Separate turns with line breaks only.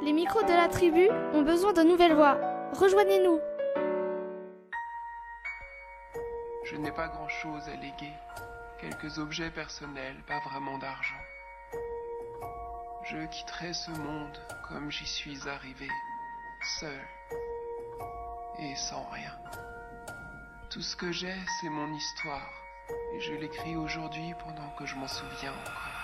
Les micros de la tribu ont besoin de nouvelles voix. Rejoignez-nous.
Je n'ai pas grand-chose à léguer. Quelques objets personnels, pas vraiment d'argent. Je quitterai ce monde comme j'y suis arrivé, seul et sans rien. Tout ce que j'ai, c'est mon histoire, et je l'écris aujourd'hui pendant que je m'en souviens encore.